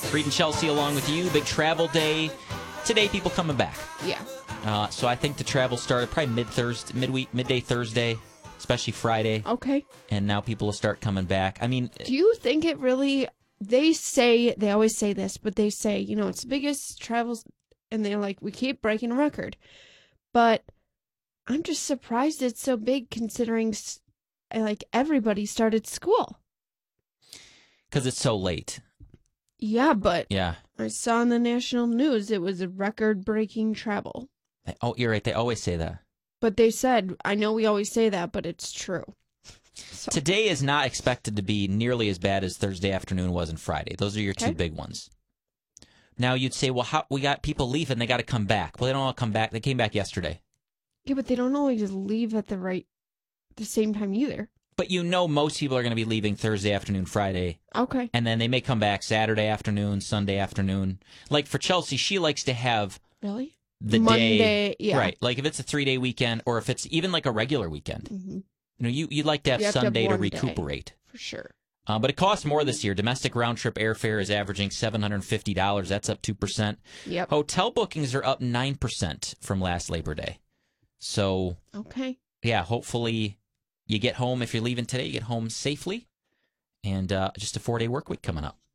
Reading Chelsea along with you. Big travel day. Today, people coming back. Yeah. So I think the travel started probably midday Thursday, especially Friday. Okay. And now people will start coming back. I mean, do you think it really, they always say this, but they say, it's the biggest travels, and they're like, we keep breaking a record. But I'm just surprised it's so big considering, everybody started school. because it's so late. Yeah, but Yeah. I saw in the national news it was a record-breaking travel. Oh, you're right. They always say that. But they said, I know we always say that, but it's true. So. Today is not expected to be nearly as bad as Thursday afternoon was and Friday. Those are your Okay. two big ones. Now you'd say, well, we got people leaving. They got to come back. Well, they don't all come back. They came back yesterday. Yeah, but they don't always leave at the same time either. But most people are going to be leaving Thursday afternoon, Friday. Okay. And then they may come back Saturday afternoon, Sunday afternoon. Like for Chelsea, she likes to have Really? the Monday, day. yeah. Right. Like if it's a 3-day weekend or if it's even like a regular weekend. Mm-hmm. You'd like to have You have to have Sunday to one day. recuperate. For sure. But it costs more this year. Domestic round-trip airfare is averaging $750. That's up 2%. Yep. Hotel bookings are up 9% from last Labor Day. So, Okay. yeah, hopefully you get home. If you're leaving today, you get home safely. And just a 4-day work week coming up.